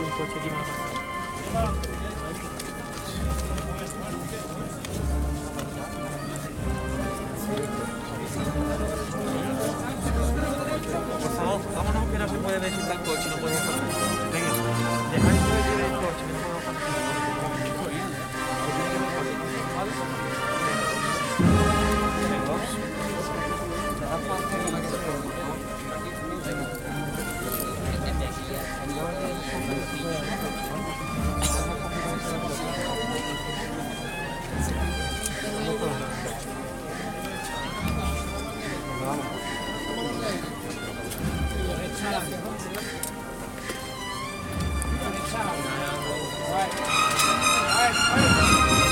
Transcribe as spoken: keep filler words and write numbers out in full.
coche di mamá. Por favor, vámonos que no se puede ver si está el coche, no podemos pasar. Venga, dejáis de ver el coche, no podemos pasar. Right.